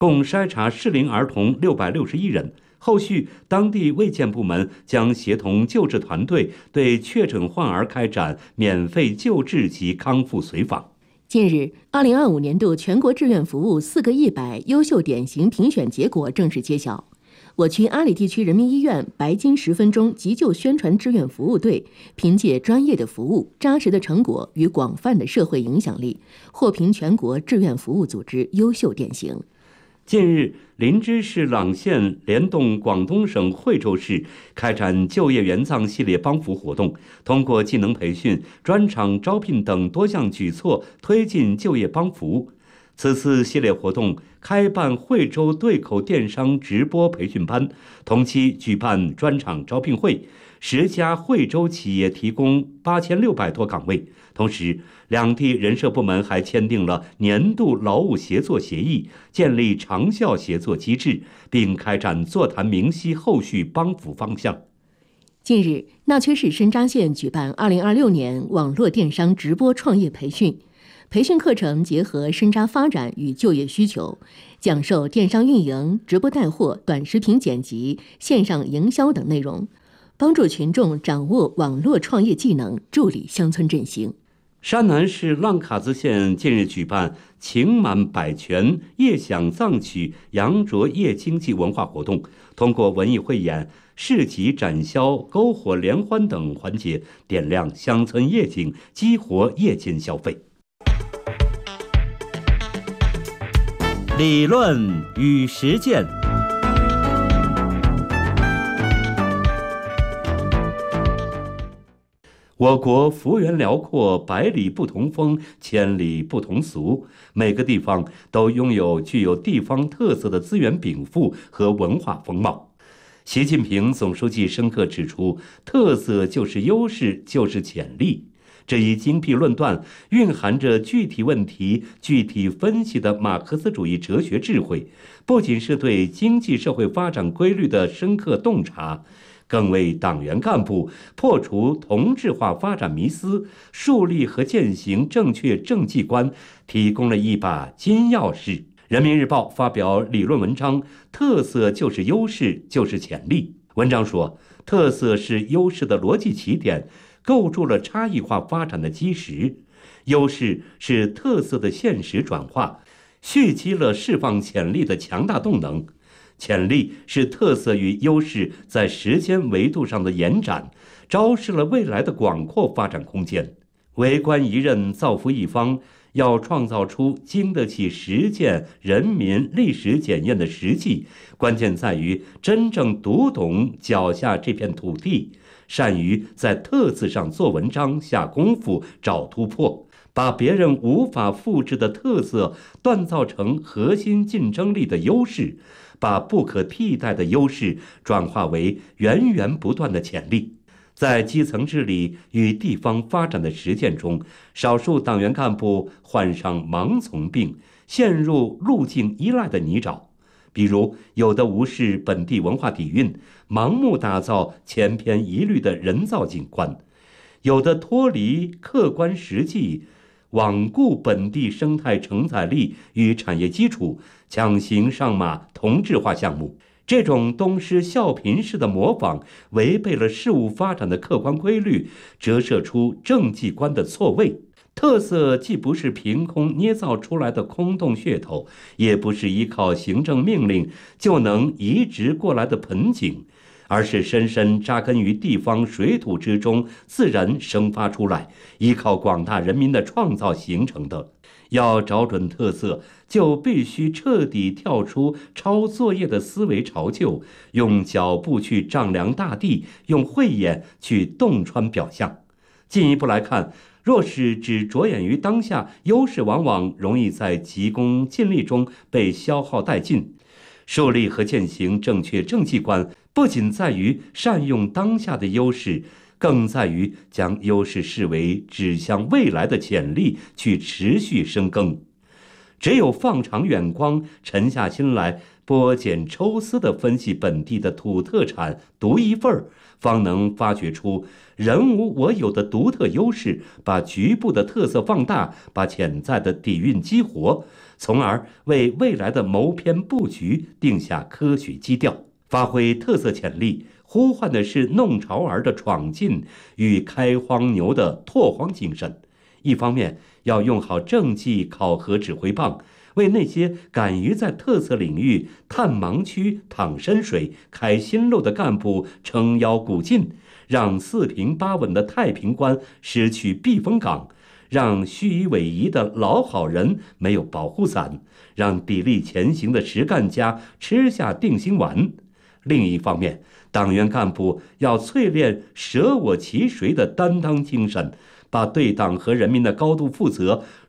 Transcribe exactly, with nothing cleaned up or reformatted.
共筛查适龄儿童六百六十一人。后续，当地卫健部门将协同救治团队对确诊患儿开展免费救治及康复随访。 近日，二零二五年度全国志愿服务四个一百优秀典型评选结果正式揭晓。我区阿里地区人民医院白金十分钟急救宣传志愿服务队凭借专业的服务、扎实的成果与广泛的社会影响力，获评全国志愿服务组织优秀典型。 近日，林芝市朗县联动广东省惠州市开展就业援藏系列帮扶活动，通过技能培训、专场招聘等多项举措，推进就业帮扶。此次系列活动开办惠州对口电商直播培训班，同期举办专场招聘会，十家惠州企业提供八千六百多岗位。同时，两地人社部门还签订了年度劳务协作协议，建立长效协作机制，并开展座谈明晰后续帮扶方向。 近日，纳缺市深扎县举办二零二六年网络电商直播创业培训。培训课程结合深扎发展与就业需求，讲授电商运营、直播带货、短视频剪辑、线上营销等内容，帮助群众掌握网络创业技能，助力乡村振兴。 山南市浪卡子县近日举办情满百泉夜享藏曲羊卓夜经济文化活动，通过文艺汇演、市集展销、篝火联欢等环节，点亮乡村夜景，激活夜间消费。理论与实践。我国幅员辽阔，百里不同风，千里不同俗，每个地方都拥有具有地方特色的资源禀赋和文化风貌。习近平总书记深刻指出，特色就是优势，就是潜力。这一精辟论断蕴含着具体问题具体分析的马克思主义哲学智慧，不仅是对经济社会发展规律的深刻洞察，更为党员干部破除同质化发展迷思，树立和践行正确政绩观提供了一把金钥匙。人民日报发表理论文章，特色就是优势，就是潜力。文章说，特色是优势的逻辑起点，构筑了差异化发展的基石；优势是特色的现实转化，蓄积了释放潜力的强大动能；潜力是特色与优势在时间维度上的延展，昭示了未来的广阔发展空间。为官一任，造福一方，要创造出经得起实践、人民、历史检验的实际，关键在于真正读懂脚下这片土地，善于在特色上做文章、下功夫、找突破，把别人无法复制的特色锻造成核心竞争力的优势，把不可替代的优势转化为源源不断的潜力。在基层治理与地方发展的实践中，少数党员干部患上盲从病，陷入路径依赖的泥沼。比如，有的无视本地文化底蕴，盲目打造千篇一律的人造景观；有的脱离客观实际，罔顾本地生态承载力与产业基础，强行上马同质化项目。这种东施效颦式的模仿，违背了事物发展的客观规律，折射出政绩观的错位。特色既不是凭空捏造出来的空洞噱头，也不是依靠行政命令就能移植过来的盆景，而是深深扎根于地方水土之中，自然生发出来，依靠广大人民的创造形成的。要找准特色，就必须彻底跳出抄作业的思维潮臼，用脚步去丈量大地，用慧眼去洞穿表象。进一步来看，若是只着眼于当下，优势往往容易在急功近利中被消耗殆尽。树立和践行正确政绩观，不仅在于善用当下的优势，更在于将优势视为指向未来的潜力，去持续深耕。只有放长远光，沉下心来剥茧抽丝地分析本地的土特产独一份儿，方能发掘出人无我有的独特优势，把局部的特色放大，把潜在的底蕴激活， 从而为未来的谋篇布局定下科学基调。发挥特色潜力，呼唤的是弄潮儿的闯劲与开荒牛的拓荒精神。一方面要用好政绩考核指挥棒，为那些敢于在特色领域探盲区、淌深水、开新路的干部撑腰鼓劲，让四平八稳的太平关失去避风港，让虚以委蛇的老好人没有保护伞，让砥砺前行的实干家吃下定心丸。另一方面，党员干部要淬炼舍我其谁的担当精神，把对党和人民的高度负责